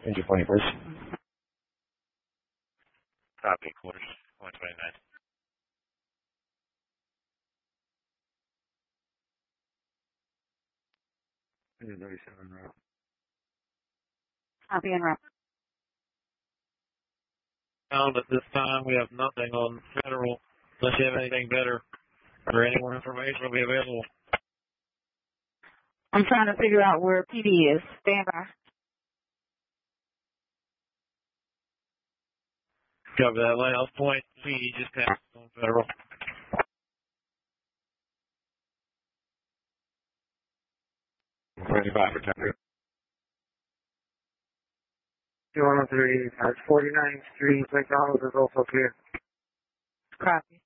Engine pointing, please. Copy, quarters, 129. Engine 37 route. Copy en route. At this time, we have nothing on Federal. Unless you have anything better or any more information will be available. I'm trying to figure out where PD is. Stand by. Copy that. Lighthouse Point, PD just passed on Federal. $25 for temporary. 103, 49th Street, McDonald's is also clear. Copy.